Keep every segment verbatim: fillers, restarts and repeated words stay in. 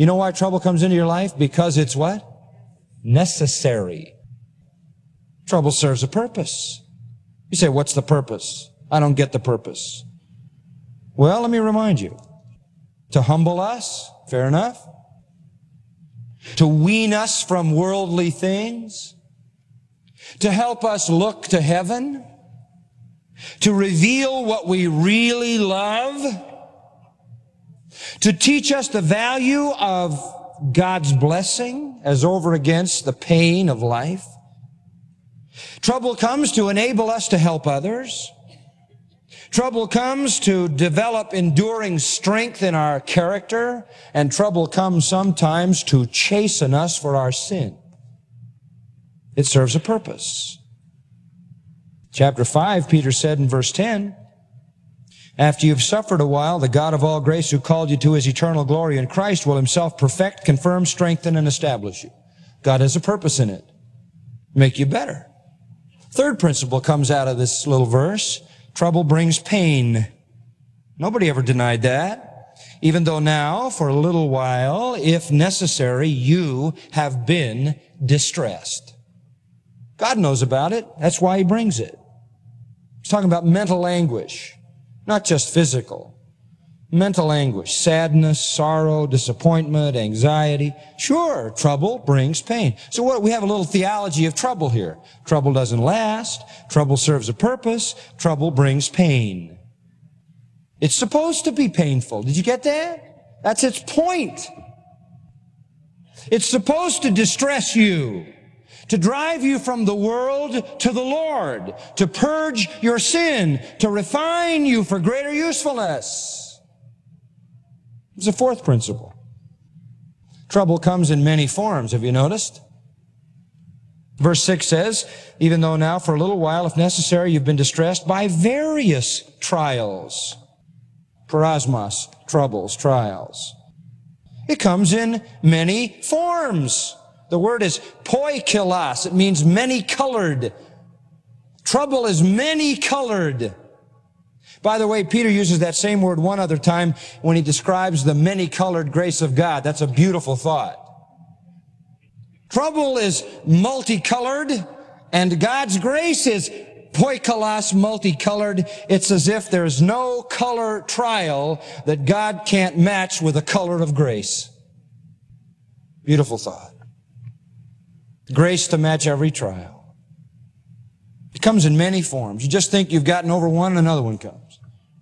You know why trouble comes into your life? Because it's what? Necessary. Trouble serves a purpose. You say, what's the purpose? I don't get the purpose. Well, let me remind you. To humble us, fair enough. To wean us from worldly things. To help us look to heaven. To reveal what we really love. To teach us the value of God's blessing as over against the pain of life. Trouble comes to enable us to help others. Trouble comes to develop enduring strength in our character. And trouble comes sometimes to chasten us for our sin. It serves a purpose. Chapter five, Peter said in verse ten, after you've suffered a while, the God of all grace who called you to His eternal glory in Christ will Himself perfect, confirm, strengthen, and establish you. God has a purpose in it. Make you better. Third principle comes out of this little verse. Trouble brings pain. Nobody ever denied that. Even though now, for a little while, if necessary, you have been distressed. God knows about it. That's why He brings it. He's talking about mental anguish. Not just physical. Mental anguish, sadness, sorrow, disappointment, anxiety. Sure, trouble brings pain. So what, we have a little theology of trouble here. Trouble doesn't last. Trouble serves a purpose. Trouble brings pain. It's supposed to be painful. Did you get that? That's its point. It's supposed to distress you. To drive you from the world to the Lord, to purge your sin, to refine you for greater usefulness. There's a fourth principle. Trouble comes in many forms, have you noticed? Verse six says, even though now for a little while, if necessary, you've been distressed by various trials. Parasmos, troubles, trials. It comes in many forms. The word is poikilos. It means many-colored. Trouble is many-colored. By the way, Peter uses that same word one other time when he describes the many-colored grace of God. That's a beautiful thought. Trouble is multicolored, and God's grace is poikilos, multicolored. It's as if there's no color trial that God can't match with the color of grace. Beautiful thought. Grace to match every trial. It comes in many forms. You just think you've gotten over one, another one comes.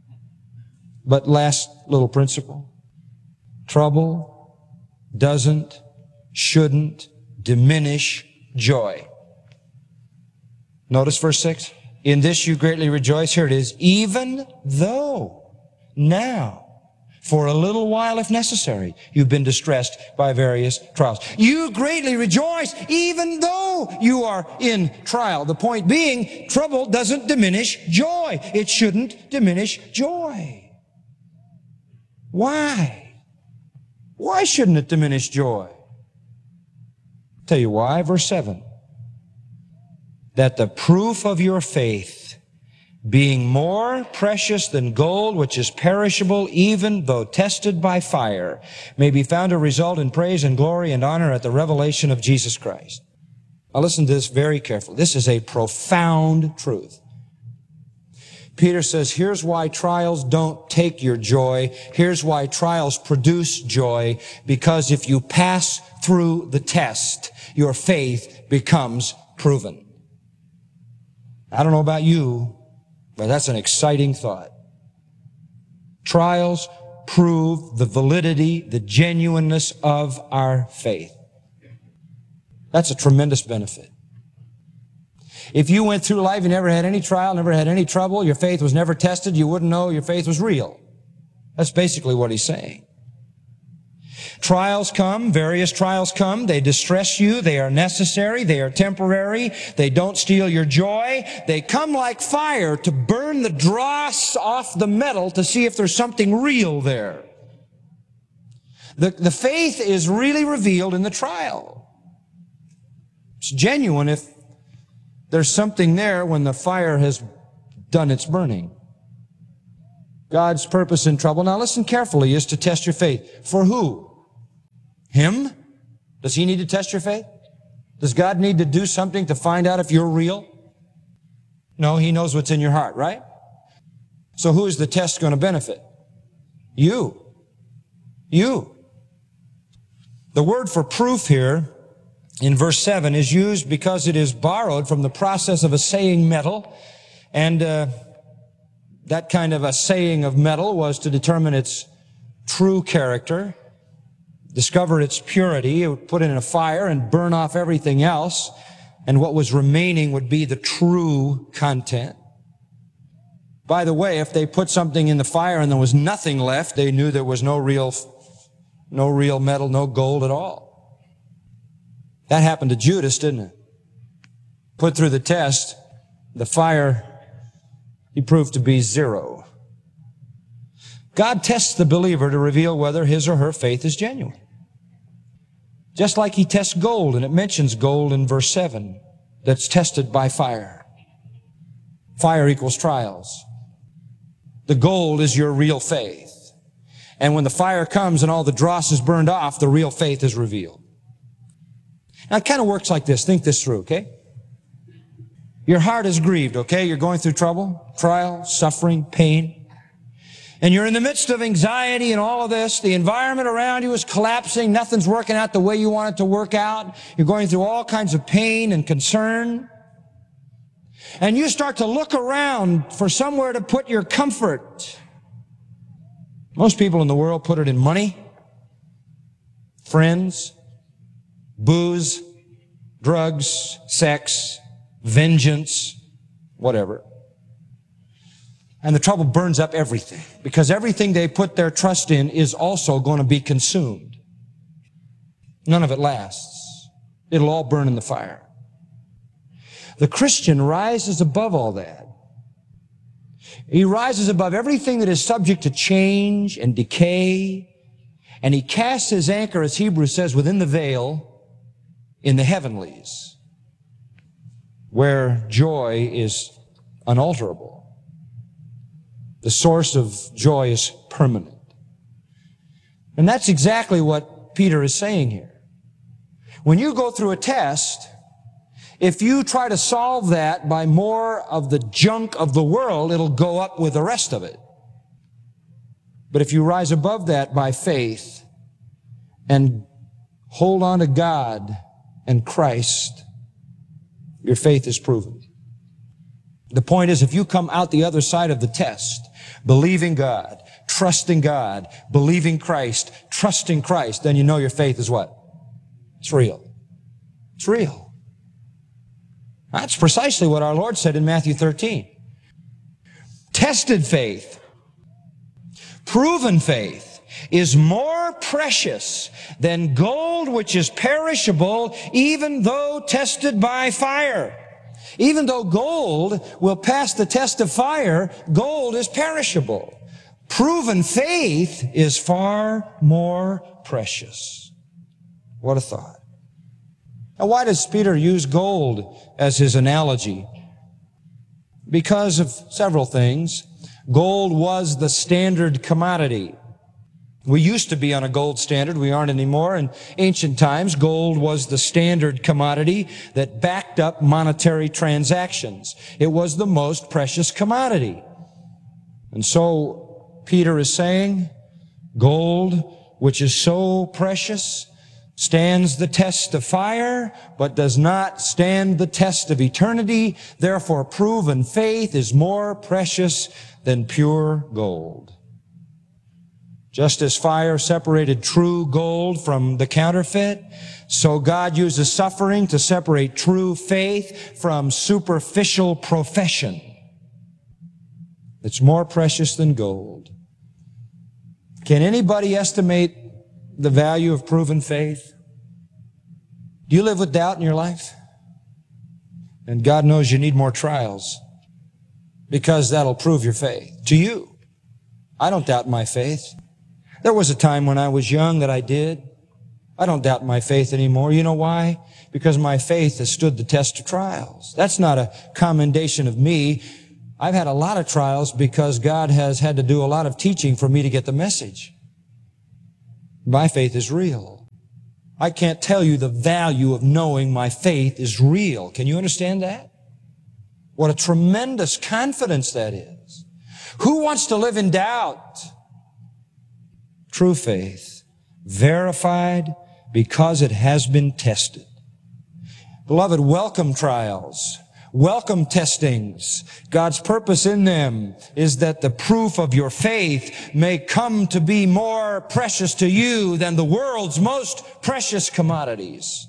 But last little principle. Trouble doesn't, shouldn't diminish joy. Notice verse six. In this you greatly rejoice. Here it is. Even though now, for a little while, if necessary, you've been distressed by various trials. You greatly rejoice even though you are in trial. The point being, trouble doesn't diminish joy. It shouldn't diminish joy. Why? Why shouldn't it diminish joy? I'll tell you why. Verse seven. That the proof of your faith, being more precious than gold, which is perishable, even though tested by fire, may be found to result in praise and glory and honor at the revelation of Jesus Christ. Now listen to this very carefully. This is a profound truth. Peter says, here's why trials don't take your joy. Here's why trials produce joy. Because if you pass through the test, your faith becomes proven. I don't know about you, but that's an exciting thought. Trials prove the validity, the genuineness of our faith. That's a tremendous benefit. If you went through life and never had any trial, never had any trouble, your faith was never tested, you wouldn't know your faith was real. That's basically what he's saying. Trials come, various trials come, they distress you, they are necessary, they are temporary, they don't steal your joy, they come like fire to burn the dross off the metal to see if there's something real there. The, the faith is really revealed in the trial. It's genuine if there's something there when the fire has done its burning. God's purpose in trouble, now listen carefully, is to test your faith. For who? Him? Does He need to test your faith? Does God need to do something to find out if you're real? No, He knows what's in your heart, right? So who is the test going to benefit? You. You. The word for proof here in verse seven is used because it is borrowed from the process of assaying metal. And uh, that kind of assaying of metal was to determine its true character, discover its purity. It would put it in a fire and burn off everything else. And what was remaining would be the true content. By the way, if they put something in the fire and there was nothing left, they knew there was no real, no real metal, no gold at all. That happened to Judas, didn't it? Put through the test, the fire, he proved to be zero. God tests the believer to reveal whether his or her faith is genuine. Just like He tests gold, and it mentions gold in verse seven, that's tested by fire. Fire equals trials. The gold is your real faith. And when the fire comes and all the dross is burned off, the real faith is revealed. Now, it kind of works like this. Think this through, okay? Your heart is grieved, okay? You're going through trouble, trial, suffering, pain. And you're in the midst of anxiety and all of this. The environment around you is collapsing. Nothing's working out the way you want it to work out. You're going through all kinds of pain and concern. And you start to look around for somewhere to put your comfort. Most people in the world put it in money, friends, booze, drugs, sex, vengeance, whatever. And the trouble burns up everything, because everything they put their trust in is also going to be consumed. None of it lasts. It'll all burn in the fire. The Christian rises above all that. He rises above everything that is subject to change and decay, and he casts his anchor, as Hebrews says, within the veil in the heavenlies, where joy is unalterable. The source of joy is permanent. And that's exactly what Peter is saying here. When you go through a test, if you try to solve that by more of the junk of the world, it'll go up with the rest of it. But if you rise above that by faith and hold on to God and Christ, your faith is proven. The point is, if you come out the other side of the test, believing God, trusting God, believing Christ, trusting Christ, then you know your faith is what? It's real. It's real. That's precisely what our Lord said in Matthew thirteen. Tested faith, proven faith, is more precious than gold which is perishable, even though tested by fire. Even though gold will pass the test of fire, gold is perishable. Proven faith is far more precious. What a thought. Now, why does Peter use gold as his analogy? Because of several things. Gold was the standard commodity. We used to be on a gold standard. We aren't anymore. In ancient times, gold was the standard commodity that backed up monetary transactions. It was the most precious commodity. And so Peter is saying, gold, which is so precious, stands the test of fire, but does not stand the test of eternity. Therefore, proven faith is more precious than pure gold. Just as fire separated true gold from the counterfeit, so God uses suffering to separate true faith from superficial profession. It's more precious than gold. Can anybody estimate the value of proven faith? Do you live with doubt in your life? And God knows you need more trials, because that'll prove your faith to you. I don't doubt my faith. There was a time when I was young that I did. I don't doubt my faith anymore. You know why? Because my faith has stood the test of trials. That's not a commendation of me. I've had a lot of trials because God has had to do a lot of teaching for me to get the message. My faith is real. I can't tell you the value of knowing my faith is real. Can you understand that? What a tremendous confidence that is. Who wants to live in doubt? True faith, verified because it has been tested. Beloved, welcome trials. Welcome testings. God's purpose in them is that the proof of your faith may come to be more precious to you than the world's most precious commodities.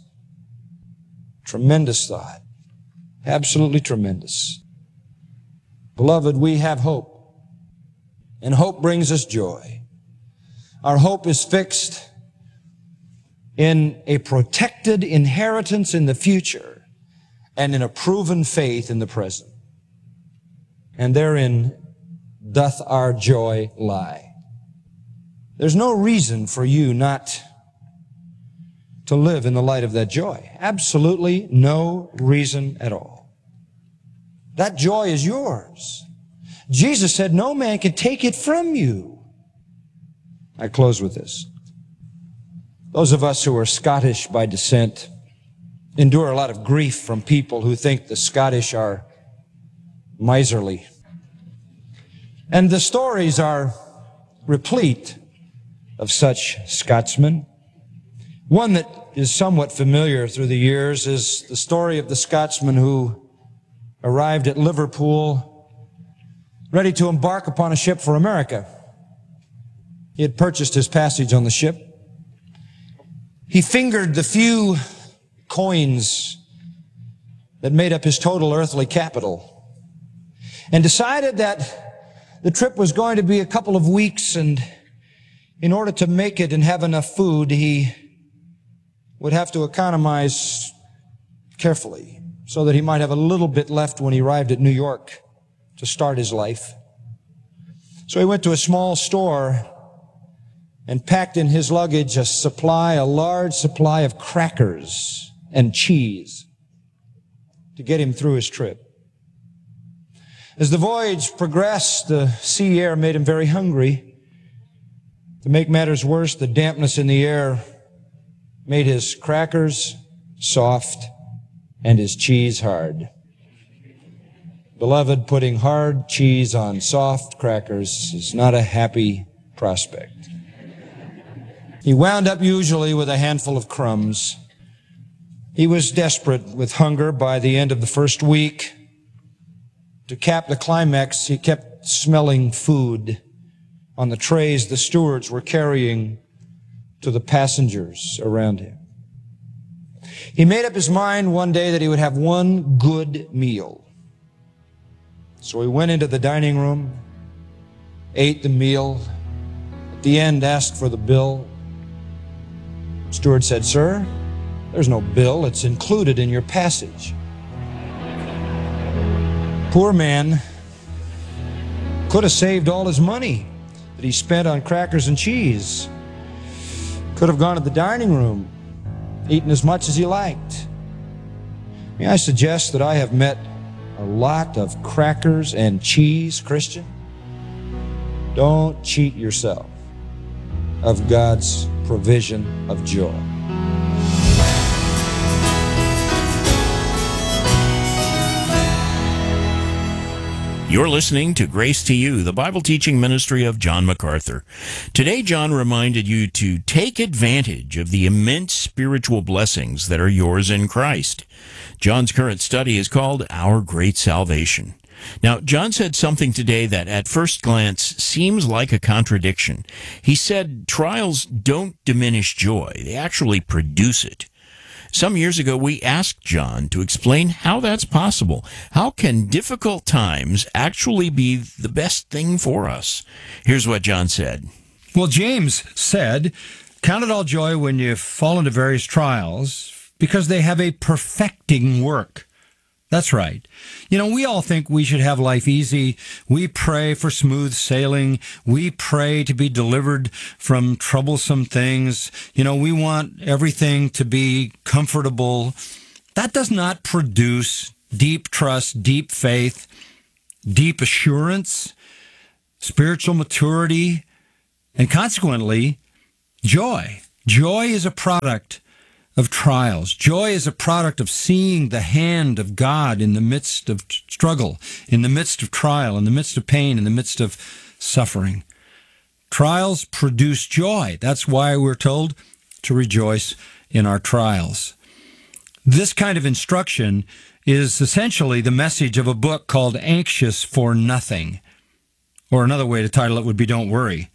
Tremendous thought. Absolutely tremendous. Beloved, we have hope. And hope brings us joy. Our hope is fixed in a protected inheritance in the future, and in a proven faith in the present. And therein doth our joy lie. There's no reason for you not to live in the light of that joy. Absolutely no reason at all. That joy is yours. Jesus said no man can take it from you. I close with this. Those of us who are Scottish by descent endure a lot of grief from people who think the Scottish are miserly. And the stories are replete of such Scotsmen. One that is somewhat familiar through the years is the story of the Scotsman who arrived at Liverpool ready to embark upon a ship for America. He had purchased his passage on the ship. He fingered the few coins that made up his total earthly capital and decided that the trip was going to be a couple of weeks, and in order to make it and have enough food, he would have to economize carefully so that he might have a little bit left when he arrived at New York to start his life. So he went to a small store and packed in his luggage a supply, a large supply of crackers and cheese to get him through his trip. As the voyage progressed, the sea air made him very hungry. To make matters worse, the dampness in the air made his crackers soft and his cheese hard. Beloved, putting hard cheese on soft crackers is not a happy prospect. He wound up usually with a handful of crumbs. He was desperate with hunger by the end of the first week. To cap the climax, he kept smelling food on the trays the stewards were carrying to the passengers around him. He made up his mind one day that he would have one good meal. So he went into the dining room, ate the meal, at the end asked for the bill. The steward said, "Sir, there's no bill. It's included in your passage." Poor man could have saved all his money that he spent on crackers and cheese. Could have gone to the dining room, eaten as much as he liked. May I suggest that I have met a lot of crackers and cheese, Christian? Don't cheat yourself of God's provision of joy. You're listening to Grace to You, the Bible teaching ministry of John MacArthur. Today, John reminded you to take advantage of the immense spiritual blessings that are yours in Christ. John's current study is called Our Great Salvation. Now, John said something today that at first glance seems like a contradiction. He said trials don't diminish joy, they actually produce it. Some years ago, we asked John to explain how that's possible. How can difficult times actually be the best thing for us? Here's what John said. Well, James said, "Count it all joy when you fall into various trials, because they have a perfecting work." That's right. You know, we all think we should have life easy. We pray for smooth sailing. We pray to be delivered from troublesome things. You know, we want everything to be comfortable. That does not produce deep trust, deep faith, deep assurance, spiritual maturity, and consequently, joy. Joy is a product of trials. Joy is a product of seeing the hand of God in the midst of struggle, in the midst of trial, in the midst of pain, in the midst of suffering. Trials produce joy. That's why we're told to rejoice in our trials. This kind of instruction is essentially the message of a book called Anxious for Nothing. Or another way to title it would be Don't Worry.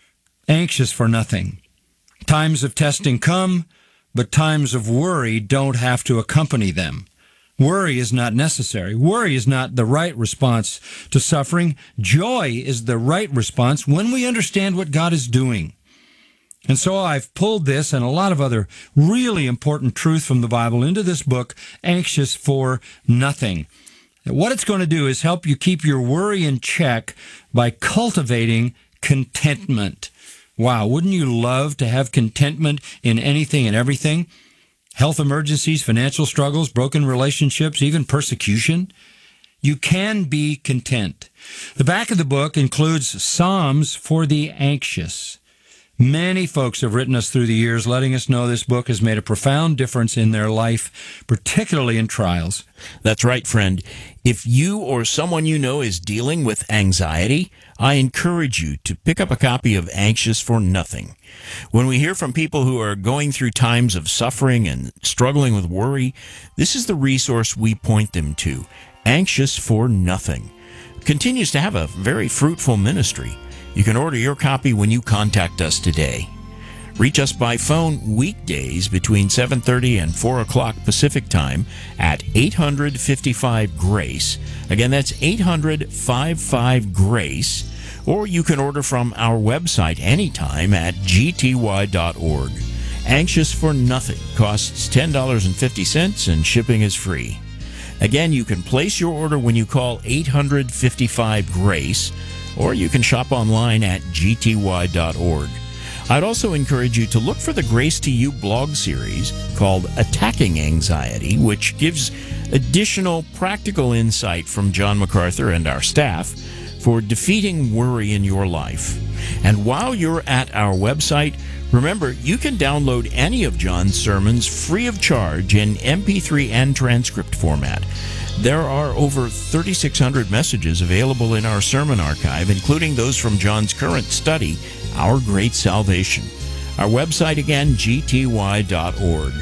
Anxious for nothing. Times of testing come, but times of worry don't have to accompany them. Worry is not necessary. Worry is not the right response to suffering. Joy is the right response when we understand what God is doing. And so I've pulled this and a lot of other really important truth from the Bible into this book, Anxious for Nothing. What it's going to do is help you keep your worry in check by cultivating contentment. Wow, wouldn't you love to have contentment in anything and everything? Health emergencies, financial struggles, broken relationships, even persecution. You can be content. The back of the book includes Psalms for the anxious. Many folks have written us through the years letting us know this book has made a profound difference in their life, particularly in trials. That's right, friend. If you or someone you know is dealing with anxiety, I encourage you to pick up a copy of Anxious for Nothing. When we hear from people who are going through times of suffering and struggling with worry, this is the resource we point them to. Anxious for Nothing continues to have a very fruitful ministry. You can order your copy when you contact us today. Reach us by phone weekdays between seven thirty and four o'clock Pacific Time at eight hundred fifty-five GRACE. Again, that's eight hundred fifty-five GRACE. Or you can order from our website anytime at g t y dot org. Anxious for Nothing costs ten dollars and fifty cents and shipping is free. Again, you can place your order when you call eight hundred fifty-five GRACE, or you can shop online at g t y dot org. I'd also encourage you to look for the Grace to You blog series called Attacking Anxiety, which gives additional practical insight from John MacArthur and our staff for defeating worry in your life. And while you're at our website, remember, you can download any of John's sermons free of charge in M P three and transcript format. There are over thirty-six hundred messages available in our sermon archive, including those from John's current study, Our Great Salvation. Our website again, g t y dot org.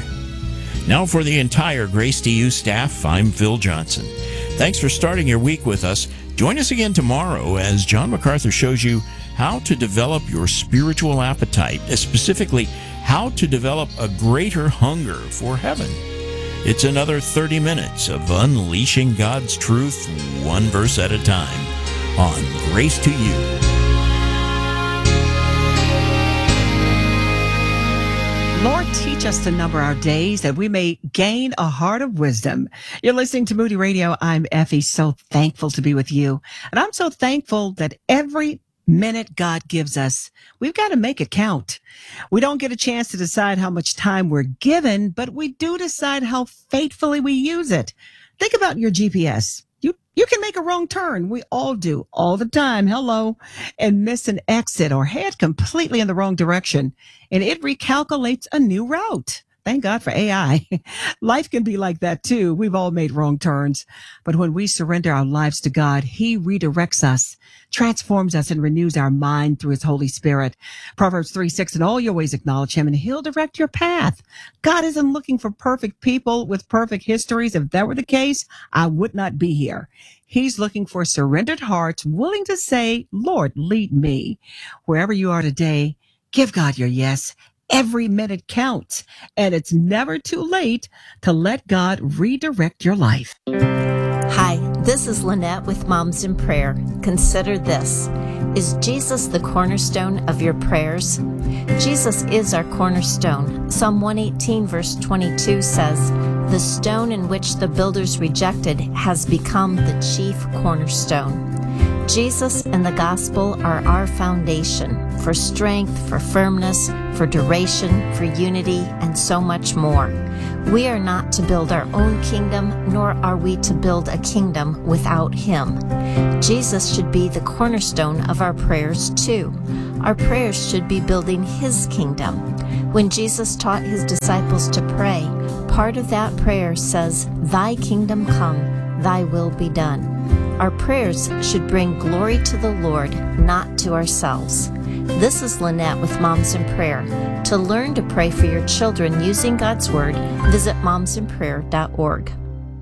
Now for the entire Grace to You staff, I'm Phil Johnson. Thanks for starting your week with us. Join us again tomorrow as John MacArthur shows you how to develop your spiritual appetite, specifically how to develop a greater hunger for heaven. It's another thirty minutes of unleashing God's truth one verse at a time on Grace to You. Lord, teach us to number our days that we may gain a heart of wisdom. You're listening to Moody Radio. I'm Effie, so thankful to be with you. And I'm so thankful that every minute God gives us, we've got to make it count. We don't get a chance to decide how much time we're given, but we do decide how faithfully we use it. Think about your G P S. You you can make a wrong turn. We all do all the time. Hello. And miss an exit or head completely in the wrong direction. And it recalculates a new route. Thank God for A I. Life can be like that too. We've all made wrong turns. But when we surrender our lives to God, He redirects us, transforms us, and renews our mind through His Holy Spirit. Proverbs three six, in all your ways acknowledge Him, and He'll direct your path. God isn't looking for perfect people with perfect histories. If that were the case, I would not be here. He's looking for surrendered hearts willing to say, Lord, lead me. Wherever you are today, give God your yes. Every minute counts, and it's never too late to let God redirect your life. Hi, this is Lynette with Moms in Prayer. Consider this. Is Jesus the cornerstone of your prayers? Jesus is our cornerstone. Psalm one eighteen verse twenty-two says, "The stone in which the builders rejected has become the chief cornerstone." Jesus and the gospel are our foundation for strength, for firmness, for duration, for unity, and so much more. We are not to build our own kingdom, nor are we to build a kingdom without Him. Jesus should be the cornerstone of our prayers too. Our prayers should be building His kingdom. When Jesus taught his disciples to pray, part of that prayer says, "Thy kingdom come, thy will be done." Our prayers should bring glory to the Lord, not to ourselves. This is Lynette with Moms in Prayer. To learn to pray for your children using God's Word, visit moms in prayer dot org.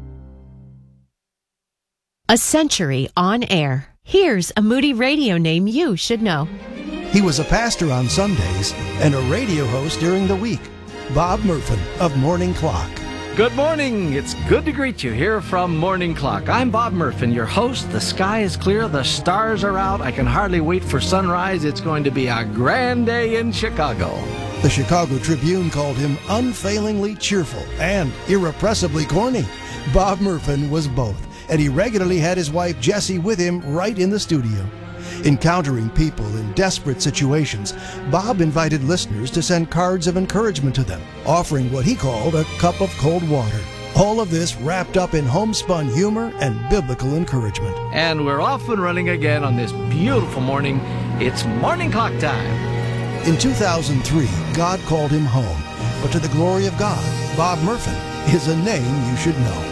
A century on air. Here's a Moody Radio name you should know. He was a pastor on Sundays and a radio host during the week. Bob Murphin of Morning Clock. Good morning. It's good to greet you here from Morning Clock. I'm Bob Murphin, your host. The sky is clear. The stars are out. I can hardly wait for sunrise. It's going to be a grand day in Chicago. The Chicago Tribune called him unfailingly cheerful and irrepressibly corny. Bob Murphin was both, and he regularly had his wife Jessie with him right in the studio. Encountering people in desperate situations, Bob invited listeners to send cards of encouragement to them, offering what he called a cup of cold water. All of this wrapped up in homespun humor and biblical encouragement. And we're off and running again on this beautiful morning. It's Morning Clock time. In two thousand three, God called him home. But to the glory of God, Bob Murphin is a name you should know.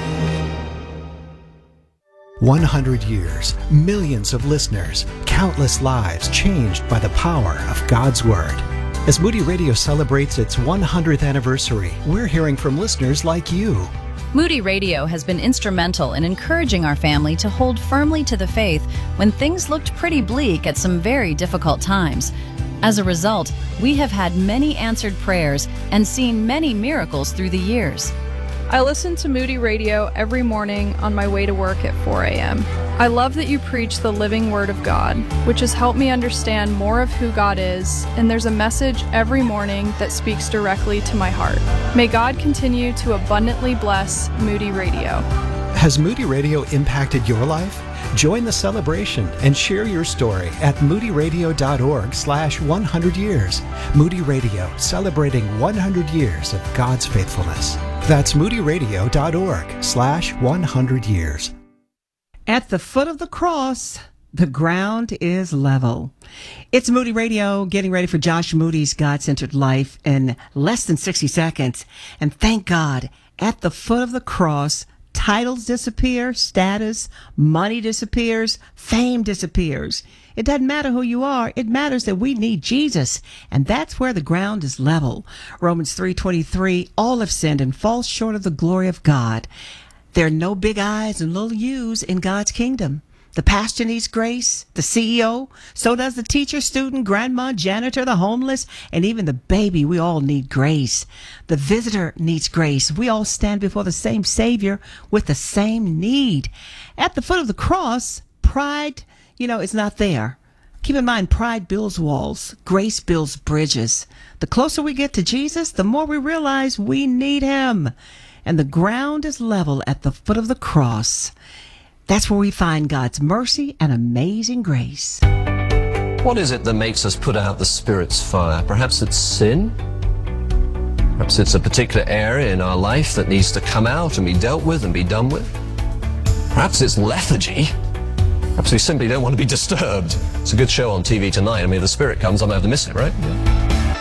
one hundred years, millions of listeners, countless lives changed by the power of God's Word. As Moody Radio celebrates its one hundredth anniversary, we're hearing from listeners like you. Moody Radio has been instrumental in encouraging our family to hold firmly to the faith when things looked pretty bleak at some very difficult times. As a result, we have had many answered prayers and seen many miracles through the years. I listen to Moody Radio every morning on my way to work at four a.m. I love that you preach the living Word of God, which has helped me understand more of who God is, and there's a message every morning that speaks directly to my heart. May God continue to abundantly bless Moody Radio. Has Moody Radio impacted your life? Join the celebration and share your story at moodyradio.org slash 100 years. Moody Radio, celebrating one hundred years of God's faithfulness. That's moodyradio.org slash 100 years. At the foot of the cross, the ground is level. It's Moody Radio getting ready for Josh Moody's God-Centered Life in less than sixty seconds. And thank God, at the foot of the cross, titles disappear, status, money disappears, fame disappears. It doesn't matter who you are. It matters that we need Jesus. And that's where the ground is level. Romans three twenty-three, all have sinned and fall short of the glory of God. There are no big I's and little U's in God's kingdom. The pastor needs grace, the C E O, so does the teacher, student, grandma, janitor, the homeless, and even the baby. We all need grace. The visitor needs grace. We all stand before the same Savior with the same need. At the foot of the cross, pride, you know, is not there. Keep in mind, pride builds walls. Grace builds bridges. The closer we get to Jesus, the more we realize we need him. And the ground is level at the foot of the cross. That's where we find God's mercy and amazing grace. What is it that makes us put out the Spirit's fire? Perhaps it's sin. Perhaps it's a particular area in our life that needs to come out and be dealt with and be done with. Perhaps it's lethargy. Perhaps we simply don't want to be disturbed. It's a good show on T V tonight. I mean, if the Spirit comes, I'm going to have to miss it, right? Yeah.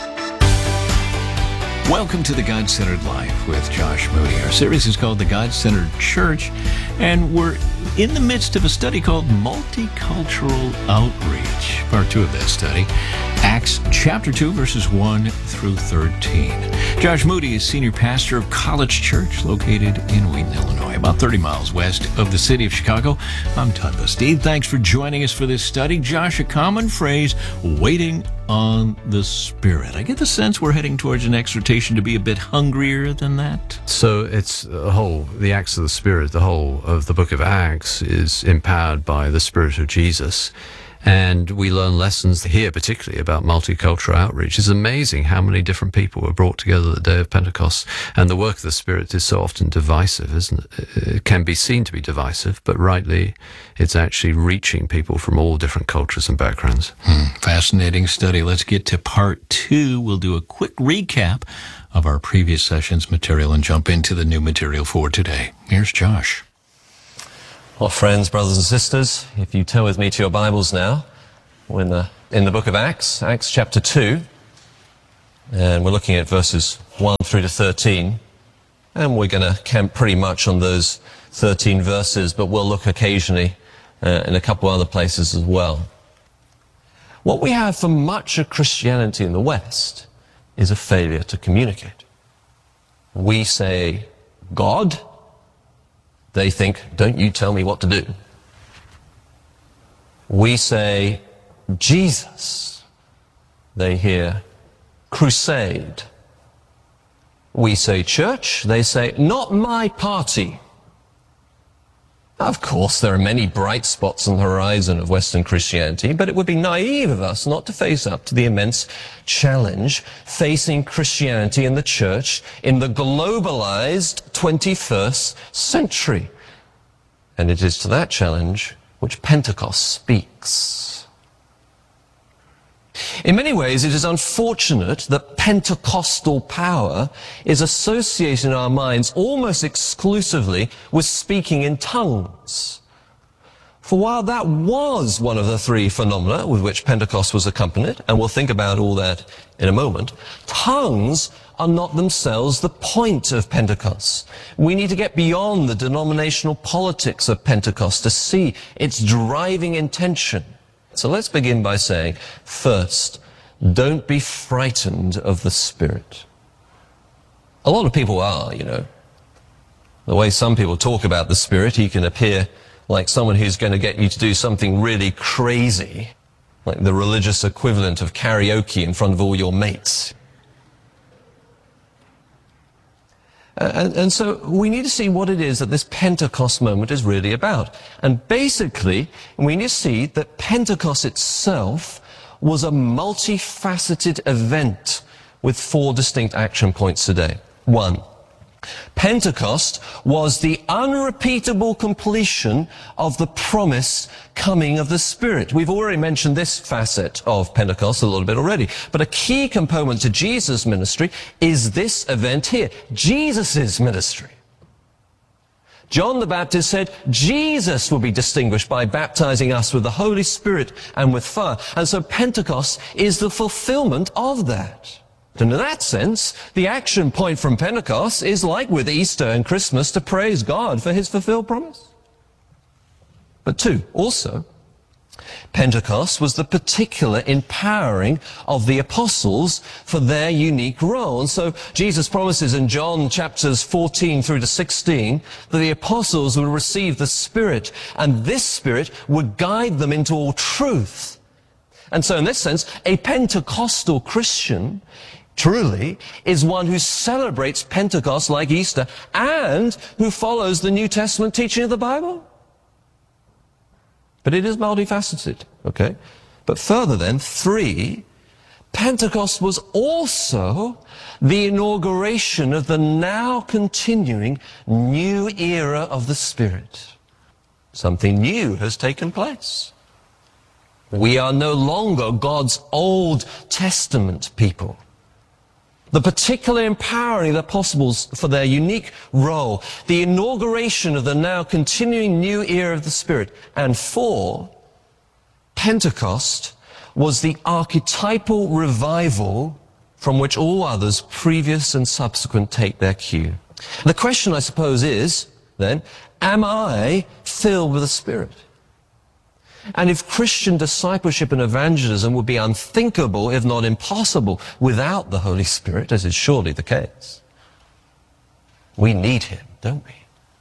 Welcome to the God-Centered Life with Josh Moody. Our series is called The God-Centered Church, and we're in the midst of a study called Multicultural Outreach. Part two of that study, Acts chapter two, verses one through thirteen. Josh Moody is senior pastor of College Church, located in Wheaton, Illinois, about thirty miles west of the city of Chicago. I'm Todd Bastide. Thanks for joining us for this study. Josh, a common phrase, waiting on the Spirit. I get the sense we're heading towards an exhortation to be a bit hungrier than that. So it's the whole, the Acts of the Spirit, the whole of the book of Acts is empowered by the Spirit of Jesus. And we learn lessons here, particularly about multicultural outreach. It's amazing how many different people were brought together the day of Pentecost. And the work of the Spirit is so often divisive, isn't it? It can be seen to be divisive, but rightly, it's actually reaching people from all different cultures and backgrounds. Hmm, fascinating study. Let's get to part two. We'll do a quick recap of our previous session's material and jump into the new material for today. Here's Josh. Well, friends, brothers and sisters, if you turn with me to your Bibles now, we're in the, in the book of Acts, Acts chapter two. And we're looking at verses one through to thirteen. And we're going to camp pretty much on those thirteen verses, but we'll look occasionally uh, in a couple other places as well. What we have for much of Christianity in the West is a failure to communicate. We say, God. They think, don't you tell me what to do. We say, Jesus. They hear, crusade. We say, church. They say, not my party. Of course, there are many bright spots on the horizon of Western Christianity, but it would be naive of us not to face up to the immense challenge facing Christianity and the church in the globalized twenty-first century. And it is to that challenge which Pentecost speaks. In many ways, it is unfortunate that Pentecostal power is associated in our minds almost exclusively with speaking in tongues. For while that was one of the three phenomena with which Pentecost was accompanied, and we'll think about all that in a moment, tongues are not themselves the point of Pentecost. We need to get beyond the denominational politics of Pentecost to see its driving intention. So let's begin by saying, first, don't be frightened of the Spirit. A lot of people are, you know. The way some people talk about the Spirit, he can appear like someone who's going to get you to do something really crazy, like the religious equivalent of karaoke in front of all your mates. And, and so we need to see what it is that this Pentecost moment is really about. And basically, we need to see that Pentecost itself was a multifaceted event with four distinct action points today. One, Pentecost was the unrepeatable completion of the promised coming of the Spirit. We've already mentioned this facet of Pentecost a little bit already, but a key component to Jesus' ministry is this event here, Jesus' ministry. John the Baptist said Jesus will be distinguished by baptizing us with the Holy Spirit and with fire. And so Pentecost is the fulfillment of that. And in that sense, the action point from Pentecost is like with Easter and Christmas to praise God for his fulfilled promise. But two, also, Pentecost was the particular empowering of the apostles for their unique role. And so Jesus promises in John chapters fourteen through to sixteen that the apostles would receive the Spirit, and this Spirit would guide them into all truth. And so in this sense, a Pentecostal Christian truly is one who celebrates Pentecost like Easter and who follows the New Testament teaching of the Bible. But it is multifaceted, okay? But further then, three, Pentecost was also the inauguration of the now continuing new era of the Spirit. Something new has taken place. We are no longer God's Old Testament people. The particular empowering of the apostles for their unique role, the inauguration of the now continuing new era of the Spirit. And four, Pentecost was the archetypal revival from which all others, previous and subsequent, take their cue. The question, I suppose, is, then, am I filled with the Spirit? And if Christian discipleship and evangelism would be unthinkable, if not impossible, without the Holy Spirit, as is surely the case, we need him, don't we?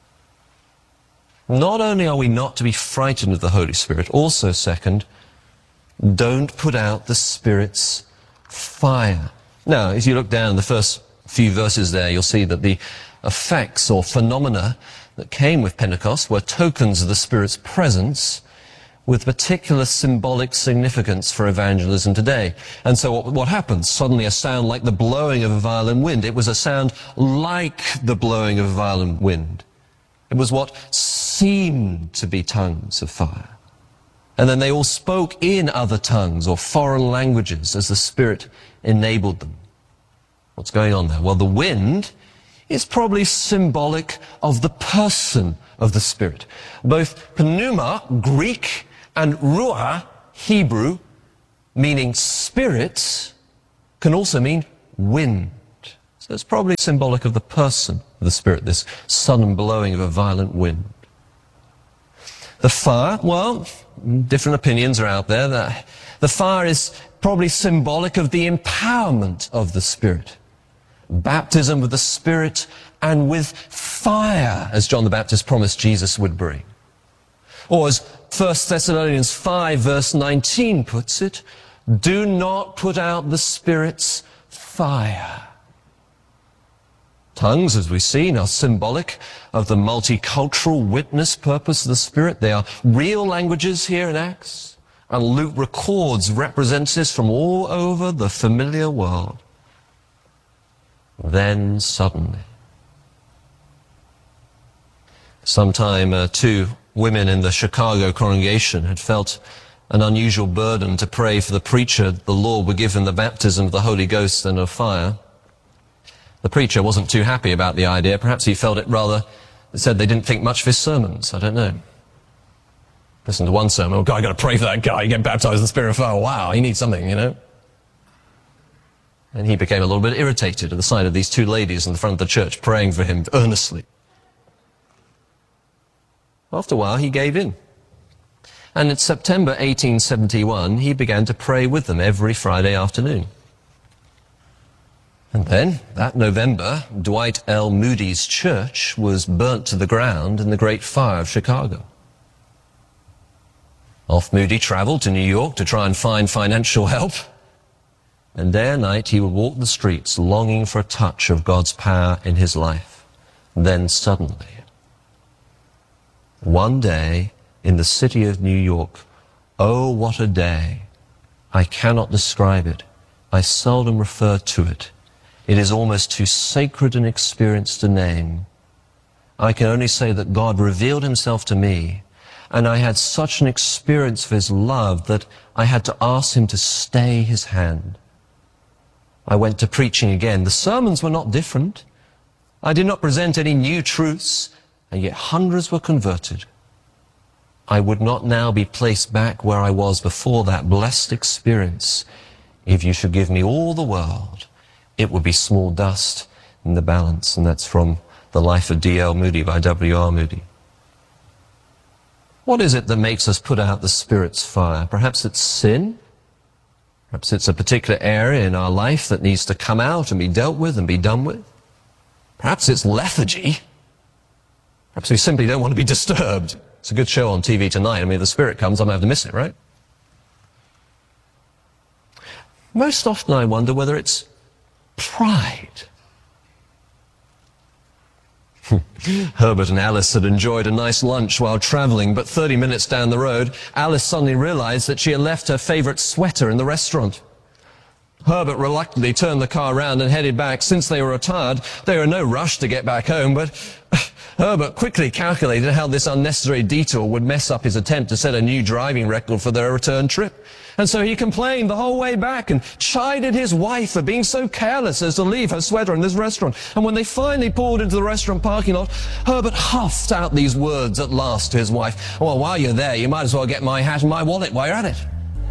Not only are we not to be frightened of the Holy Spirit, also, second, don't put out the Spirit's fire. Now, as you look down the first few verses there, you'll see that the effects or phenomena that came with Pentecost were tokens of the Spirit's presence, with particular symbolic significance for evangelism today. And so what, what happens? Suddenly a sound like the blowing of a violent wind. It was a sound like the blowing of a violent wind. It was what seemed to be tongues of fire. And then they all spoke in other tongues or foreign languages as the Spirit enabled them. What's going on there? Well, the wind is probably symbolic of the person of the Spirit. Both pneuma, Greek, and ruah, Hebrew, meaning spirit, can also mean wind. So it's probably symbolic of the person of the Spirit, this sudden blowing of a violent wind. The fire, well, different opinions are out there. That the fire is probably symbolic of the empowerment of the Spirit. Baptism with the Spirit and with fire, as John the Baptist promised Jesus would bring. Or as First Thessalonians five verse nineteen puts it, do not put out the Spirit's fire. Tongues, as we've seen, are symbolic of the multicultural witness purpose of the Spirit. They are real languages here in Acts. And Luke records representatives from all over the familiar world. Then suddenly, sometime uh, two women in the Chicago congregation had felt an unusual burden to pray for the preacher the Lord would give him the baptism of the Holy Ghost and of fire. The preacher wasn't too happy about the idea. Perhaps he felt it rather, it said they didn't think much of his sermons. I don't know. Listen to one sermon, oh God, I've got to pray for that guy, you get baptized in the Spirit of fire. Wow, he needs something, you know. And he became a little bit irritated at the sight of these two ladies in the front of the church praying for him earnestly. After a while, he gave in. And in September eighteen seventy-one, he began to pray with them every Friday afternoon. And then, that November, Dwight L. Moody's church was burnt to the ground in the Great Fire of Chicago. Off Moody traveled to New York to try and find financial help. And day and night he would walk the streets longing for a touch of God's power in his life. Then suddenly, one day in the city of New York, oh, what a day. I cannot describe it. I seldom refer to it. It is almost too sacred an experience to name. I can only say that God revealed himself to me, and I had such an experience of his love that I had to ask him to stay his hand. I went to preaching again. The sermons were not different. I did not present any new truths, and yet hundreds were converted. I would not now be placed back where I was before that blessed experience. If you should give me all the world, it would be small dust in the balance. And that's from The Life of D L Moody by W R Moody. What is it that makes us put out the Spirit's fire? Perhaps it's sin. Perhaps it's a particular area in our life that needs to come out and be dealt with and be done with. Perhaps it's lethargy. Perhaps we simply don't want to be disturbed. It's a good show on T V tonight. I mean, if the Spirit comes, I'm going to have to miss it, right? Most often I wonder whether it's pride. Herbert and Alice had enjoyed a nice lunch while traveling, but thirty minutes down the road, Alice suddenly realized that she had left her favorite sweater in the restaurant. Herbert reluctantly turned the car around and headed back. Since they were tired, they were in no rush to get back home, but Herbert quickly calculated how this unnecessary detour would mess up his attempt to set a new driving record for their return trip. And so he complained the whole way back and chided his wife for being so careless as to leave her sweater in this restaurant. And when they finally pulled into the restaurant parking lot, Herbert huffed out these words at last to his wife. Well, while you're there, you might as well get my hat and my wallet while you're at it.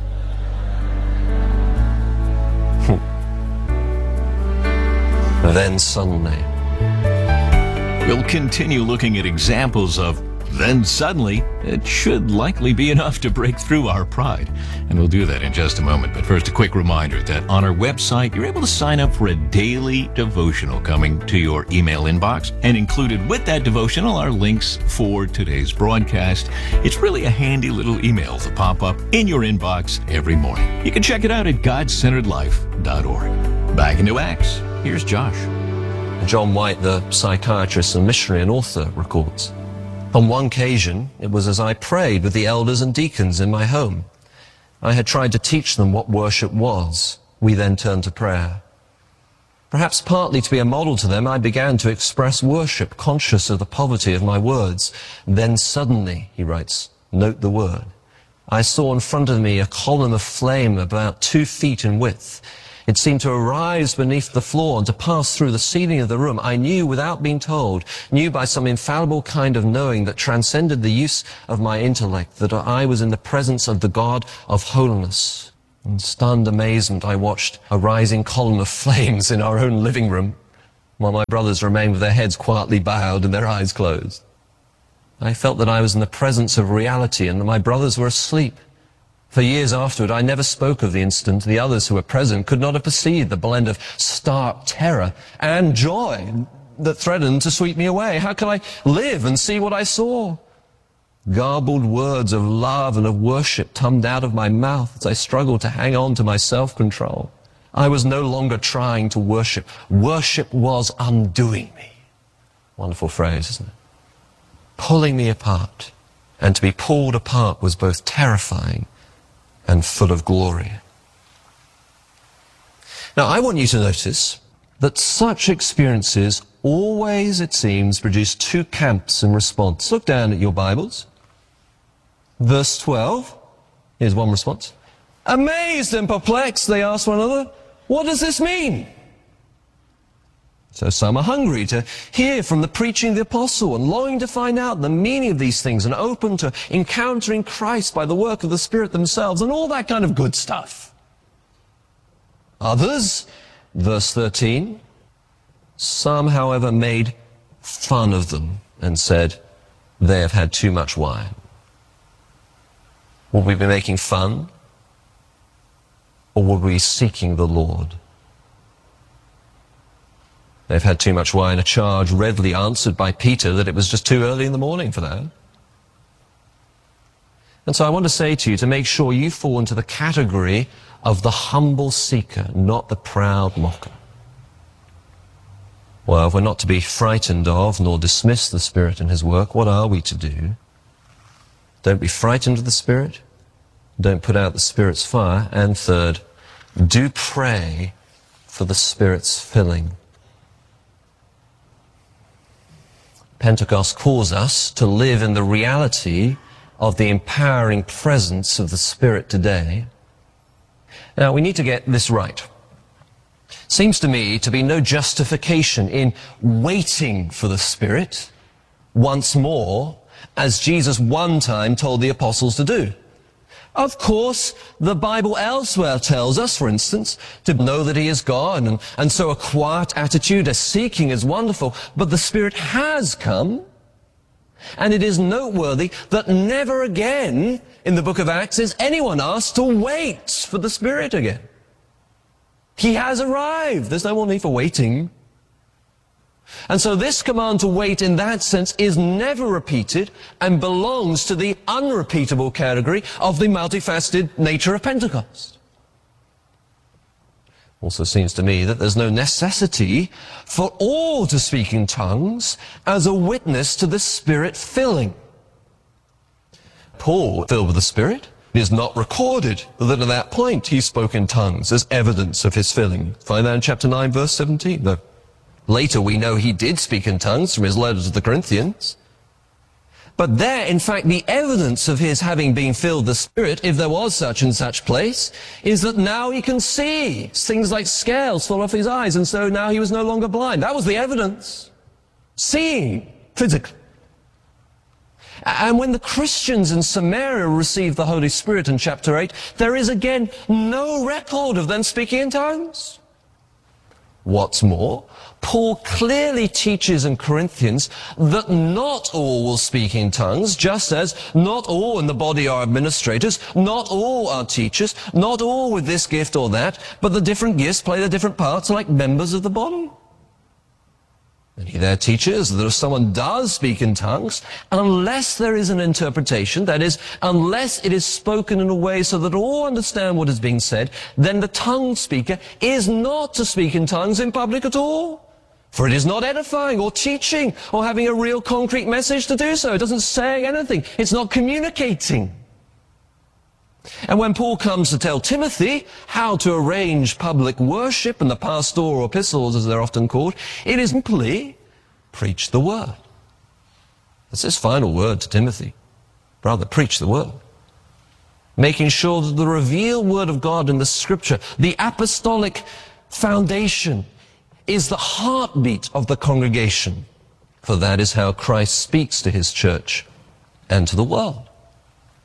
Then suddenly, we'll continue looking at examples of then suddenly. It should likely be enough to break through our pride. And we'll do that in just a moment. But first, a quick reminder that on our website, you're able to sign up for a daily devotional coming to your email inbox. And included with that devotional are links for today's broadcast. It's really a handy little email to pop up in your inbox every morning. You can check it out at god centered life dot org. Back into Acts. Here's Josh. John White, the psychiatrist and missionary and author, records, on one occasion, it was as I prayed with the elders and deacons in my home. I had tried to teach them what worship was. We then turned to prayer. Perhaps partly to be a model to them, I began to express worship, conscious of the poverty of my words. Then suddenly, he writes, note the word, I saw in front of me a column of flame about two feet in width. It seemed to arise beneath the floor and to pass through the ceiling of the room. I knew without being told, knew by some infallible kind of knowing that transcended the use of my intellect, that I was in the presence of the God of holiness. In stunned amazement, I watched a rising column of flames in our own living room, while my brothers remained with their heads quietly bowed and their eyes closed. I felt that I was in the presence of reality and that my brothers were asleep. For years afterward, I never spoke of the incident. The others who were present could not have perceived the blend of stark terror and joy that threatened to sweep me away. How could I live and see what I saw? Garbled words of love and of worship tumbled out of my mouth as I struggled to hang on to my self-control. I was no longer trying to worship. Worship was undoing me. Wonderful phrase, isn't it? Pulling me apart. And to be pulled apart was both terrifying and full of glory. Now, I want you to notice that such experiences always, it seems, produce two camps in response. Look down at your Bibles. Verse twelve, here's one response. Amazed and perplexed, they asked one another, what does this mean? So some are hungry to hear from the preaching of the apostle and longing to find out the meaning of these things and open to encountering Christ by the work of the Spirit themselves and all that kind of good stuff. Others, verse thirteen, some, however, made fun of them and said, they have had too much wine. Would we be making fun? Or would we be seeking the Lord? They've had too much wine, a charge readily answered by Peter that it was just too early in the morning for that. And so I want to say to you to make sure you fall into the category of the humble seeker, not the proud mocker. Well, if we're not to be frightened of nor dismiss the Spirit and his work, what are we to do? Don't be frightened of the Spirit. Don't put out the Spirit's fire. And third, do pray for the Spirit's filling. Pentecost calls us to live in the reality of the empowering presence of the Spirit today. Now, we need to get this right. Seems to me to be no justification in waiting for the Spirit once more, as Jesus one time told the apostles to do. Of course, the Bible elsewhere tells us, for instance, to know that he is God, and, and so a quiet attitude, a seeking is wonderful, but the Spirit has come, and it is noteworthy that never again in the book of Acts is anyone asked to wait for the Spirit again. He has arrived. There's no more need for waiting. And so this command to wait in that sense is never repeated and belongs to the unrepeatable category of the multifaceted nature of Pentecost. Also seems to me that there's no necessity for all to speak in tongues as a witness to the Spirit filling. Paul, filled with the Spirit, it is not recorded that at that point he spoke in tongues as evidence of his filling. Find that in chapter nine, verse seventeen, though. Later we know he did speak in tongues from his letter to the Corinthians. But there, in fact, the evidence of his having been filled with the Spirit, if there was such and such place, is that now he can see. Things like scales fall off his eyes, and so now he was no longer blind. That was the evidence. Seeing physically. And when the Christians in Samaria received the Holy Spirit in chapter eight, there is again no record of them speaking in tongues. What's more, Paul clearly teaches in Corinthians that not all will speak in tongues, just as not all in the body are administrators, not all are teachers, not all with this gift or that, but the different gifts play the different parts like members of the body. And he there teaches that if someone does speak in tongues, unless there is an interpretation, that is, unless it is spoken in a way so that all understand what is being said, then the tongue speaker is not to speak in tongues in public at all. For it is not edifying or teaching or having a real concrete message to do so. It doesn't say anything. It's not communicating. And when Paul comes to tell Timothy how to arrange public worship and the pastoral epistles, as they're often called, it is simply preach the word. That's his final word to Timothy. Brother, preach the word. Making sure that the revealed word of God in the scripture, the apostolic foundation, is the heartbeat of the congregation. For that is how Christ speaks to his church and to the world.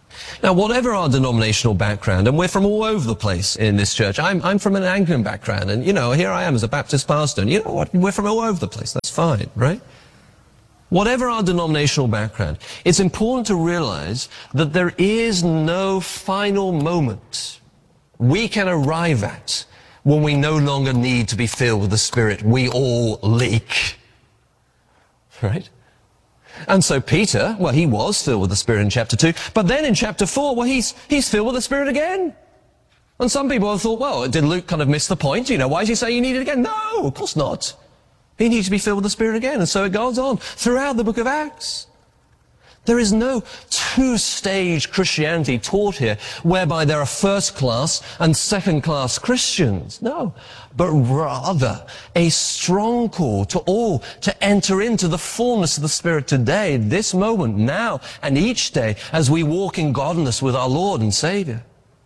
Now, whatever our denominational background, and we're from all over the place in this church. I'm, I'm from an Anglican background, and, you know, here I am as a Baptist pastor, and you know what? We're from all over the place. That's fine, right? Whatever our denominational background, it's important to realize that there is no final moment we can arrive at when we no longer need to be filled with the Spirit. We all leak, right? And so Peter, well, he was filled with the Spirit in chapter two, but then in chapter four, well, he's, he's filled with the Spirit again. And some people have thought, well, did Luke kind of miss the point? You know, why does he say you need it again? No, of course not. He needs to be filled with the Spirit again. And so it goes on throughout the book of Acts. There is no two-stage Christianity taught here whereby there are first-class and second-class Christians. No, but rather a strong call to all to enter into the fullness of the Spirit today, this moment, now, and each day as we walk in godliness with our Lord and Savior.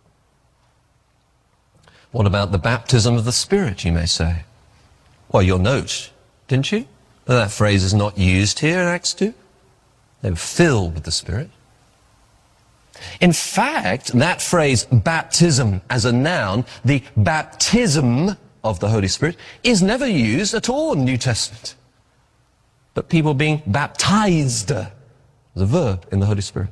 What about the baptism of the Spirit, you may say? Well, you'll note, didn't you, that that phrase is not used here in Acts two? They were filled with the Spirit. In fact, that phrase, baptism, as a noun, the baptism of the Holy Spirit, is never used at all in the New Testament. But people being baptized as a verb in the Holy Spirit.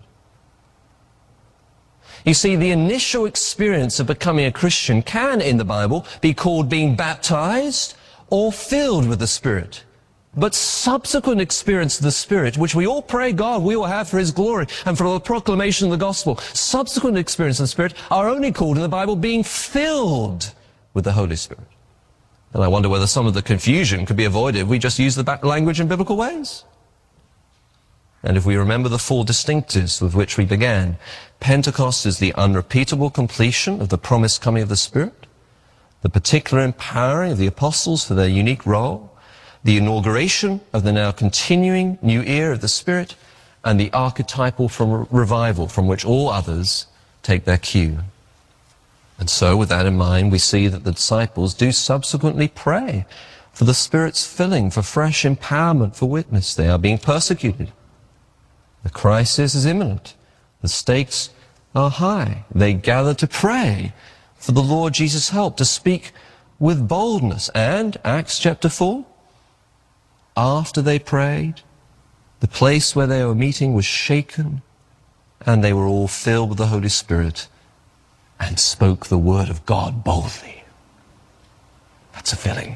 You see, the initial experience of becoming a Christian can, in the Bible, be called being baptized or filled with the Spirit. But subsequent experience of the Spirit, which we all pray God we will have for His glory and for the proclamation of the gospel, subsequent experience of the Spirit are only called in the Bible being filled with the Holy Spirit. And I wonder whether some of the confusion could be avoided if we just use the language in biblical ways. And if we remember the four distinctives with which we began, Pentecost is the unrepeatable completion of the promised coming of the Spirit, the particular empowering of the apostles for their unique role, the inauguration of the now continuing new era of the Spirit, and the archetypal from revival from which all others take their cue. And so, with that in mind, we see that the disciples do subsequently pray for the Spirit's filling, for fresh empowerment for witness. They are being persecuted. The crisis is imminent. The stakes are high. They gather to pray for the Lord Jesus' help, to speak with boldness. And, Acts chapter four, after they prayed, the place where they were meeting was shaken, and they were all filled with the Holy Spirit and spoke the word of God boldly. That's a filling.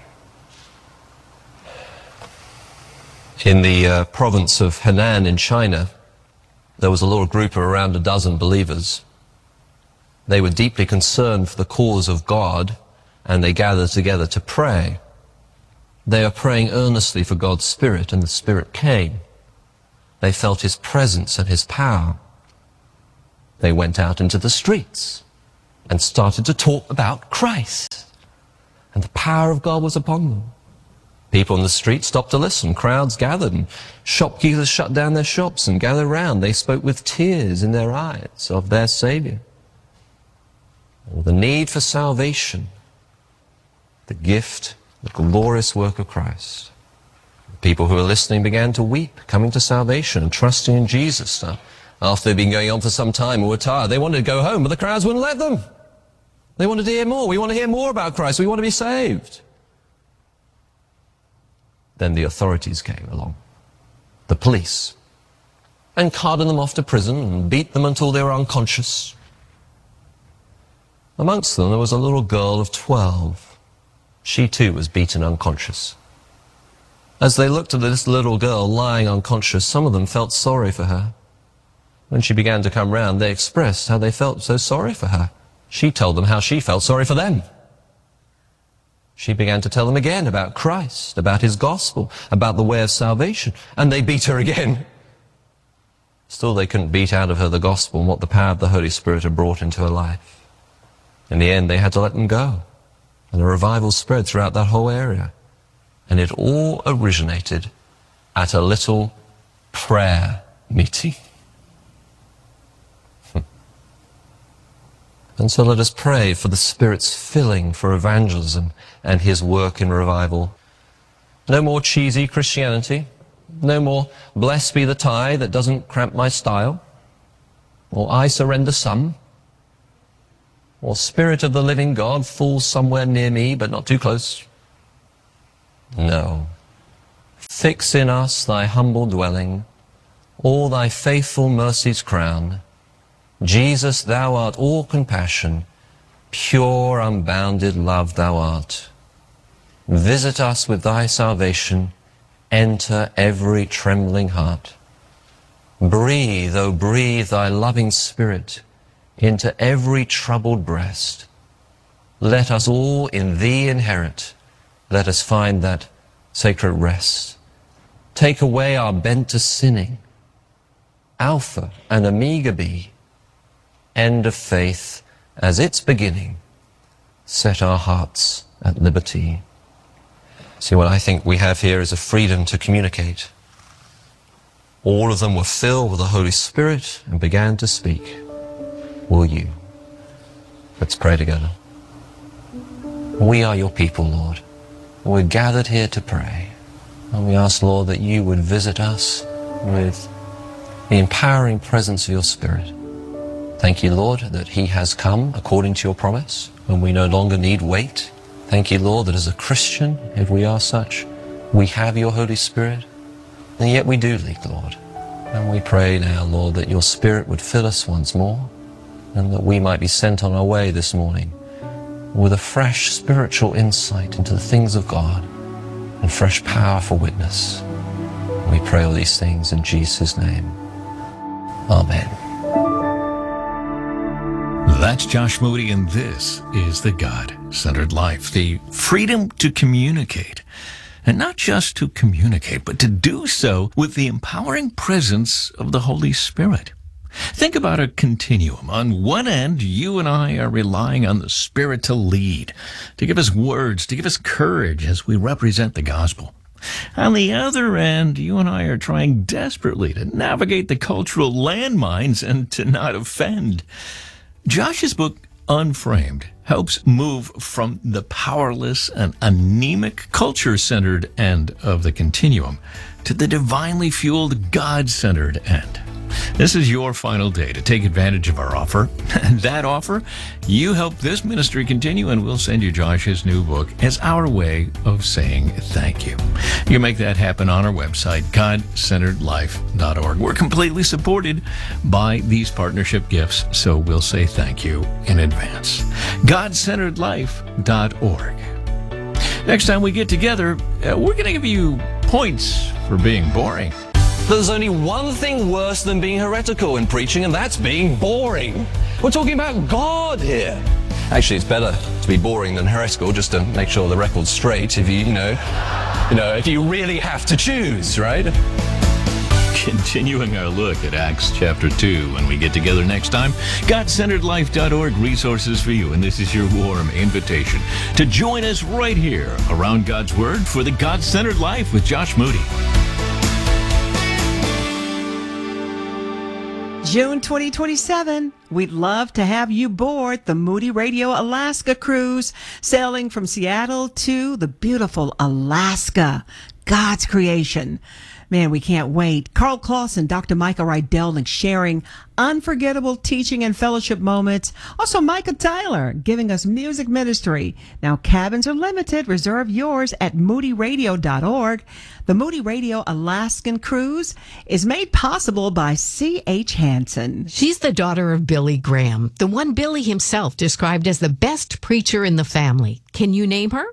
In the uh, province of Henan in China, there was a little group of around a dozen believers. They were deeply concerned for the cause of God, and they gathered together to pray. They are praying earnestly for God's Spirit, and the Spirit came. They felt His presence and His power. They went out into the streets and started to talk about Christ, and the power of God was upon them. People in the street stopped to listen. Crowds gathered, and shopkeepers shut down their shops and gathered round. They spoke with tears in their eyes of their Savior. The need for salvation, the gift, the glorious work of Christ. The people who were listening began to weep, coming to salvation and trusting in Jesus. Now, after they'd been going on for some time and were tired, they wanted to go home, but the crowds wouldn't let them. They wanted to hear more. We want to hear more about Christ. We want to be saved. Then the authorities came along, the police, and carted them off to prison and beat them until they were unconscious. Amongst them, there was a little girl of twelve. She too was beaten unconscious. As they looked at this little girl lying unconscious, some of them felt sorry for her. When she began to come round, they expressed how they felt so sorry for her. She told them how she felt sorry for them. She began to tell them again about Christ, about His gospel, about the way of salvation, and they beat her again. Still, they couldn't beat out of her the gospel and what the power of the Holy Spirit had brought into her life. In the end, they had to let them go, and a revival spread throughout that whole area. And it all originated at a little prayer meeting. And so let us pray for the Spirit's filling for evangelism and His work in revival. No more cheesy Christianity. No more blessed be the tie that doesn't cramp my style. or I surrender some, or Spirit of the living God, fall somewhere near me, but not too close. No. Fix in us thy humble dwelling, all thy faithful mercies crown. Jesus, thou art all compassion, pure, unbounded love thou art. Visit us with thy salvation, enter every trembling heart. Breathe, oh breathe thy loving Spirit into every troubled breast. Let us all in thee inherit, let us find that sacred rest. Take away our bent to sinning, Alpha and Omega be, end of faith as its beginning, set our hearts at liberty. See, what I think we have here is a freedom to communicate. All of them were filled with the Holy Spirit and began to speak. Will you? Let's pray together. We are your people, Lord. We're gathered here to pray. And we ask, Lord, that you would visit us with the empowering presence of your Spirit. Thank you, Lord, that he has come according to your promise, and we no longer need wait. Thank you, Lord, that as a Christian, if we are such, we have your Holy Spirit, and yet we do leak, Lord. And we pray now, Lord, that your Spirit would fill us once more, and that we might be sent on our way this morning with a fresh spiritual insight into the things of God and fresh power for witness. We pray all these things in Jesus' name. Amen. That's Josh Moody, and this is the God-Centered Life, the freedom to communicate. And not just to communicate, but to do so with the empowering presence of the Holy Spirit. Think about a continuum. On one end, you and I are relying on the Spirit to lead, to give us words, to give us courage as we represent the gospel. On the other end, you and I are trying desperately to navigate the cultural landmines and to not offend. Josh's book, Unframed, helps move from the powerless and anemic culture-centered end of the continuum to the divinely fueled God-centered end. This is your final day to take advantage of our offer. And that offer, you help this ministry continue, and we'll send you Josh's new book as our way of saying thank you. You can make that happen on our website, god centered life dot org. We're completely supported by these partnership gifts, so we'll say thank you in advance. god centered life dot org. Next time we get together, uh, we're going to give you points for being boring. There's only one thing worse than being heretical in preaching, and that's being boring. We're talking about God here. Actually, it's better to be boring than heretical, just to make sure the record's straight, if you, you know, you know, if you really have to choose, right? Continuing our look at Acts chapter two when we get together next time. god centered life dot org, resources for you, and this is your warm invitation to join us right here around God's Word for the God-Centered Life with Josh Moody. June twenty twenty-seven, we'd love to have you board the Moody Radio Alaska cruise, sailing from Seattle to the beautiful Alaska, God's creation. Man, we can't wait. Carl Kloss and Doctor Micah Rydelnik sharing unforgettable teaching and fellowship moments. Also, Micah Tyler giving us music ministry. Now, cabins are limited. Reserve yours at moody radio dot org. The Moody Radio Alaskan Cruise is made possible by C H Hansen. She's the daughter of Billy Graham, the one Billy himself described as the best preacher in the family. Can you name her?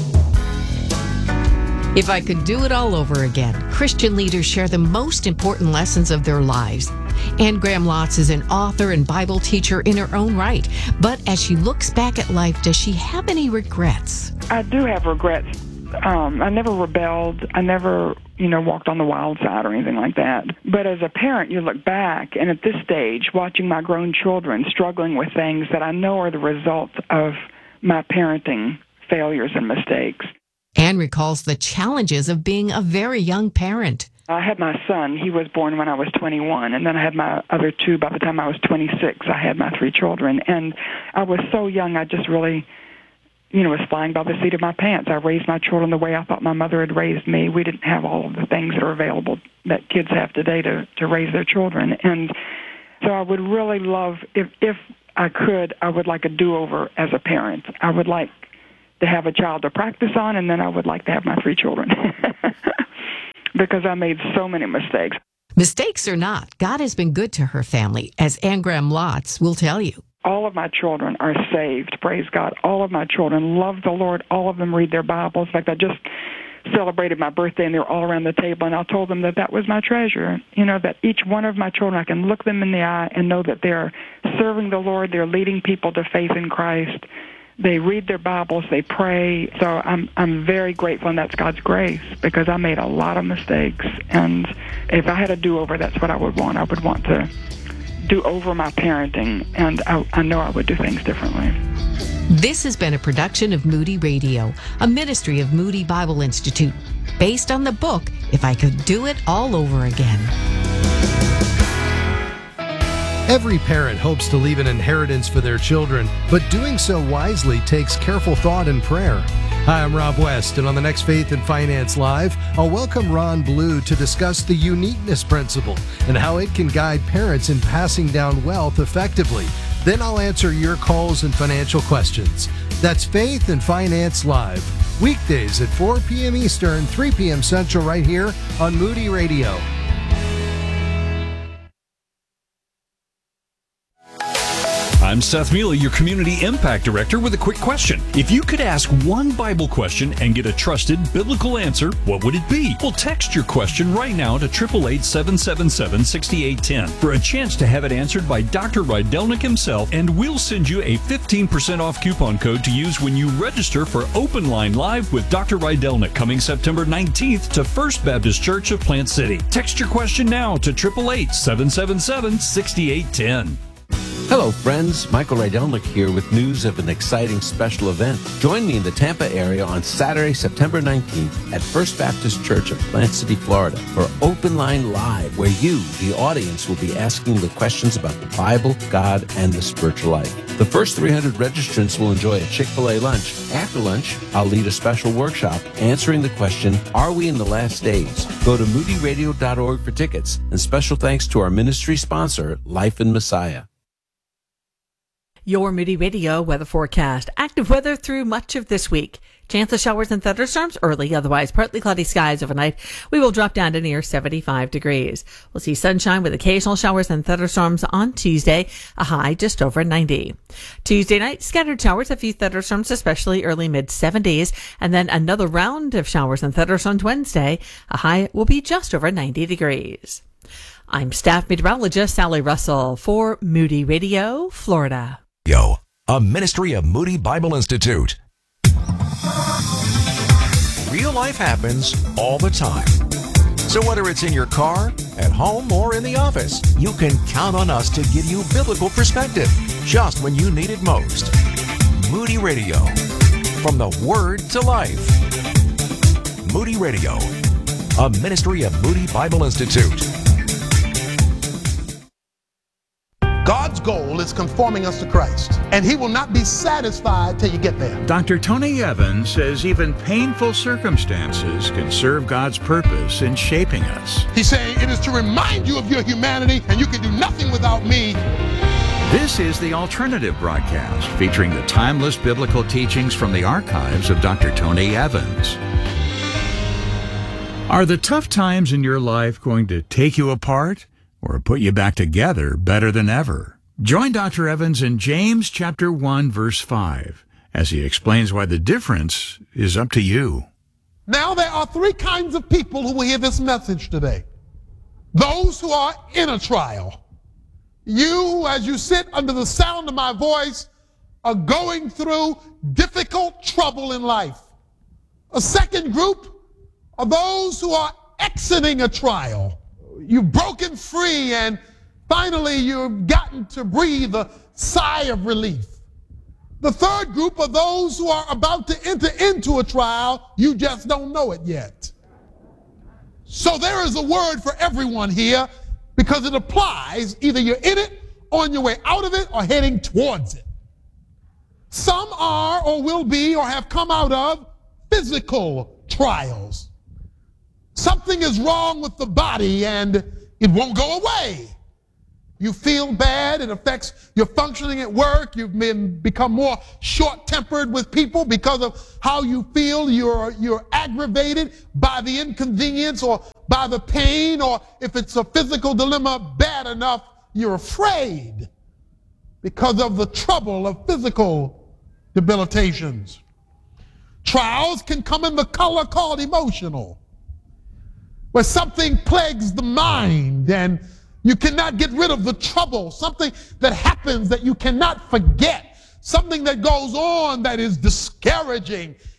If I could do it all over again, Christian leaders share the most important lessons of their lives. Anne Graham Lotz is an author and Bible teacher in her own right. But as she looks back at life, does she have any regrets? I do have regrets. Um, I never rebelled. I never, you know, walked on the wild side or anything like that. But as a parent, you look back, and at this stage, watching my grown children struggling with things that I know are the result of my parenting failures and mistakes. Anne recalls the challenges of being a very young parent. I had my son. He was born when I was twenty-one, and then I had my other two. By the time I was twenty-six, I had my three children. And I was so young, I just really, you know, was flying by the seat of my pants. I raised my children the way I thought my mother had raised me. We didn't have all of the things that are available that kids have today to, to raise their children. And So I would really love, if if I could, I would like a do-over as a parent. I would like to have a child to practice on, and then I would like to have my three children. Because I made so many mistakes. Mistakes or not, God has been good to her family, as Ann Graham Lotz will tell you. All of my children are saved, praise God. All of my children love the Lord. All of them read their Bibles. In fact, I just celebrated my birthday, and they were all around the table, and I told them that that was my treasure. You know, that each one of my children, I can look them in the eye and know that they're serving the Lord. They're leading people to faith in Christ. They read their Bibles, they pray. So I'm I'm very grateful, and that's God's grace, because I made a lot of mistakes. And if I had a do-over, that's what I would want. I would want to do over my parenting, and I, I know I would do things differently. This has been a production of Moody Radio, a ministry of Moody Bible Institute, based on the book, If I Could Do It All Over Again. Every parent hopes to leave an inheritance for their children, but doing so wisely takes careful thought and prayer. Hi, I'm Rob West, and on the next Faith and Finance Live, I'll welcome Ron Blue to discuss the uniqueness principle and how it can guide parents in passing down wealth effectively. Then I'll answer your calls and financial questions. That's Faith and Finance Live, weekdays at four p.m. Eastern, three p.m. Central, right here on Moody Radio. I'm Seth Mealy, your Community Impact Director, with a quick question. If you could ask one Bible question and get a trusted biblical answer, what would it be? Well, text your question right now to eight eight eight, seven seven seven, six eight one zero for a chance to have it answered by Doctor Rydelnik himself, and we'll send you a fifteen percent off coupon code to use when you register for Open Line Live with Doctor Rydelnik, coming September nineteenth to First Baptist Church of Plant City. Text your question now to eight eight eight, seven seven seven, six eight one zero. Hello, friends. Michael Rydelnik here with news of an exciting special event. Join me in the Tampa area on Saturday, September nineteenth at First Baptist Church of Plant City, Florida for Open Line Live, where you, the audience, will be asking the questions about the Bible, God, and the spiritual life. The first three hundred registrants will enjoy a Chick-fil-A lunch. After lunch, I'll lead a special workshop answering the question, are we in the last days? Go to moody radio dot org for tickets, and special thanks to our ministry sponsor, Life in Messiah. Your Moody Radio weather forecast. Active weather through much of this week. Chance of showers and thunderstorms early, otherwise partly cloudy skies overnight. We will drop down to near seventy-five degrees. We'll see sunshine with occasional showers and thunderstorms on Tuesday, a high just over ninety. Tuesday night, scattered showers, a few thunderstorms, especially early mid seventies, and then another round of showers and thunderstorms Wednesday. A high will be just over ninety degrees. I'm staff meteorologist Sally Russell for Moody Radio, Florida. Yo, a ministry of Moody Bible Institute. Real life happens all the time. So whether it's in your car, at home, or in the office, you can count on us to give you biblical perspective just when you need it most. Moody Radio, from the Word to life. Moody Radio, a ministry of Moody Bible Institute. God's goal is conforming us to Christ, and He will not be satisfied till you get there. Doctor Tony Evans says even painful circumstances can serve God's purpose in shaping us. He's saying it is to remind you of your humanity, and you can do nothing without me. This is the Alternative Broadcast, featuring the timeless biblical teachings from the archives of Doctor Tony Evans. Are the tough times in your life going to take you apart or put you back together better than ever? Join Doctor Evans in James chapter one, verse five, as he explains why the difference is up to you. Now there are three kinds of people who will hear this message today. Those who are in a trial. You, as you sit under the sound of my voice, are going through difficult trouble in life. A second group are those who are exiting a trial. You've broken free, and finally you've gotten to breathe a sigh of relief. The third group are those who are about to enter into a trial. You just don't know it yet. So there is a word for everyone here, because it applies either you're in it, on your way out of it, or heading towards it. Some are or will be or have come out of physical trials. Something is wrong with the body and it won't go away. You feel bad. It affects your functioning at work. You've been become more short-tempered with people because of how you feel. You're, you're aggravated by the inconvenience or by the pain, or if it's a physical dilemma bad enough, you're afraid because of the trouble of physical debilitations. Trials can come in the color called emotional, where something plagues the mind and you cannot get rid of the trouble, something that happens that you cannot forget, something that goes on that is discouraging